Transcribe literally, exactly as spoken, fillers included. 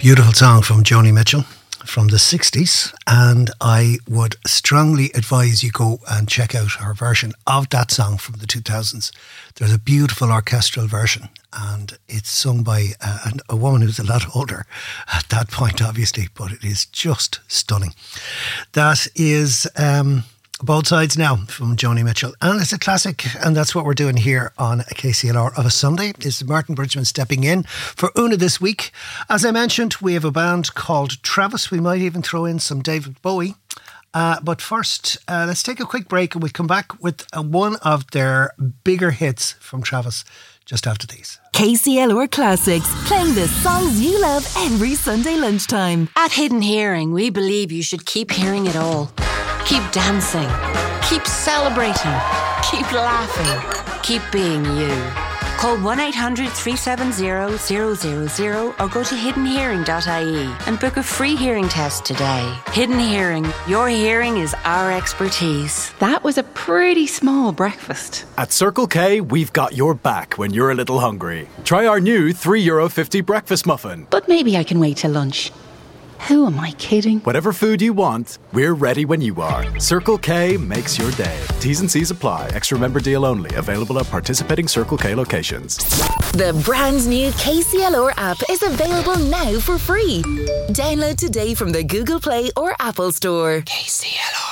Beautiful song from Joni Mitchell from the sixties, and I would strongly advise you go and check out her version of that song from the two thousands. There's a beautiful orchestral version, and it's sung by uh, a woman who's a lot older at that point, obviously, but it is just stunning. That is um, Both Sides Now from Joni Mitchell, and it's a classic, and that's what we're doing here on K C L R of a Sunday. Is Martin Bridgman stepping in for Una this week. As I mentioned, we have a band called Travis. We might even throw in some David Bowie. Uh, but first, uh, let's take a quick break, and we'll come back with uh, one of their bigger hits from Travis just after these. K C L R Classics, playing the songs you love every Sunday lunchtime. At Hidden Hearing, we believe you should keep hearing it all. Keep dancing. Keep celebrating. Keep laughing. Keep being you. Call one eight hundred three seven zero zero zero zero or go to hidden hearing dot I E and book a free hearing test today. Hidden Hearing. Your hearing is our expertise. That was a pretty small breakfast. At Circle K, we've got your back when you're a little hungry. Try our new three euro fifty breakfast muffin. But maybe I can wait till lunch. Who am I kidding? Whatever food you want, we're ready when you are. Circle K makes your day. T's and C's apply. Extra member deal only. Available at participating Circle K locations. The brand new K C L R app is available now for free. Download today from the Google Play or Apple Store. K C L R.